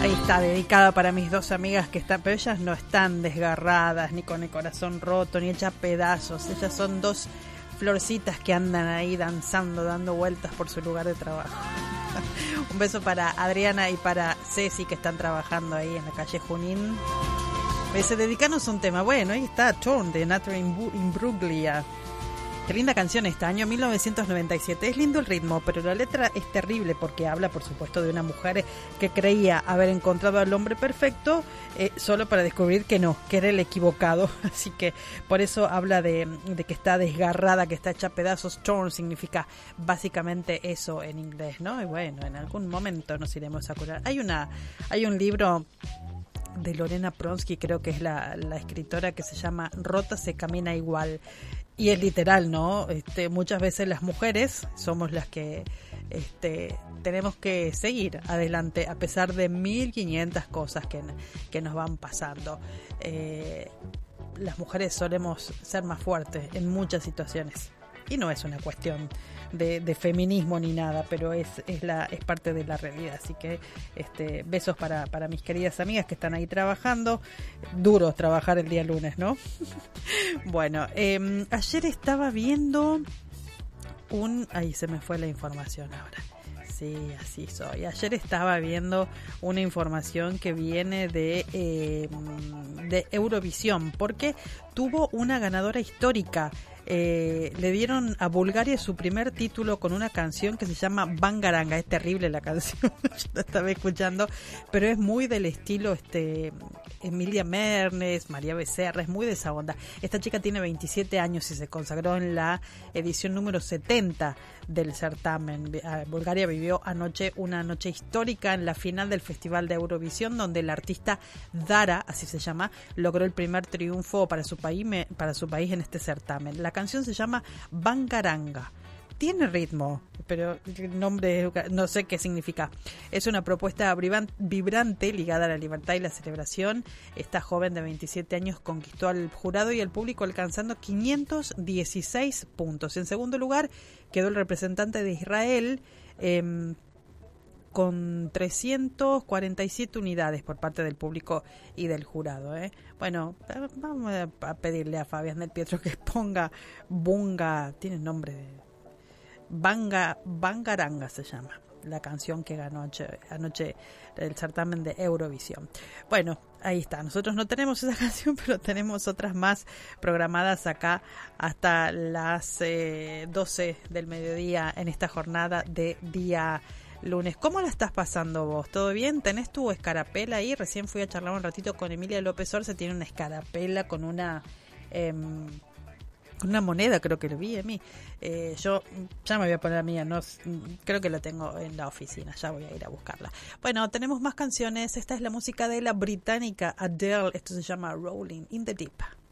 Ahí está, dedicada para mis dos amigas que están, pero ellas no están desgarradas, ni con el corazón roto, ni hechas pedazos. Ellas son dos florcitas que andan ahí danzando, dando vueltas por su lugar de trabajo. Un beso para Adriana y para Ceci, que están trabajando ahí en la calle Junín. Se dedicanos un tema. Bueno, ahí está Torn de Natalie Imbruglia. Qué linda canción esta, año 1997. Es lindo el ritmo, pero la letra es terrible porque habla, por supuesto, de una mujer que creía haber encontrado al hombre perfecto solo para descubrir que no, que era el equivocado. Así que por eso habla de que está desgarrada, que está hecha pedazos. Torn significa básicamente eso en inglés, ¿no? Y bueno, en algún momento nos iremos a curar. Hay un libro de Lorena Pronsky, creo que es la escritora, que se llama Rota se camina igual. Y es literal, ¿no? Muchas veces las mujeres somos las que tenemos que seguir adelante a pesar de 1500 cosas que nos van pasando. Las mujeres solemos ser más fuertes en muchas situaciones. Y no es una cuestión de feminismo ni nada, pero es parte de la realidad. Así que besos para mis queridas amigas que están ahí trabajando. Duro trabajar el día lunes, ¿no? Bueno, ayer estaba viendo ahí se me fue la información ahora. Sí, así soy. Ayer estaba viendo una información que viene de Eurovisión, porque tuvo una ganadora histórica. Le dieron a Bulgaria su primer título con una canción que se llama Bangaranga. Es terrible la canción, yo la estaba escuchando, pero es muy del estilo Emilia Mernes, María Becerra, es muy de esa onda. Esta chica tiene 27 años y se consagró en la edición número 70 del certamen. Bulgaria vivió anoche una noche histórica en la final del Festival de Eurovisión, donde el artista Dara, así se llama, logró el primer triunfo para su país en este certamen. La canción se llama Bangaranga. Tiene ritmo, pero el nombre no sé qué significa. Es una propuesta vibrante ligada a la libertad y la celebración. Esta joven de 27 años conquistó al jurado y al público alcanzando 516 puntos. En segundo lugar quedó el representante de Israel con 347 unidades por parte del público y del jurado. Bueno, vamos a pedirle a Fabián del Pietro que ponga Bunga, tiene nombre de Bangaranga se llama la canción que ganó anoche el certamen de Eurovisión. Bueno, ahí está. Nosotros no tenemos esa canción, pero tenemos otras más programadas acá hasta las 12 del mediodía en esta jornada de día lunes. ¿Cómo la estás pasando vos? ¿Todo bien? ¿Tenés tu escarapela ahí? Recién fui a charlar un ratito con Emilia López Orce. Tiene una escarapela con una moneda, creo que lo vi en mí. Yo ya me voy a poner la mía, no, creo que la tengo en la oficina, ya voy a ir a buscarla. Bueno, tenemos más canciones. Esta es la música de la británica Adele. Esto se llama Rolling in the Deep.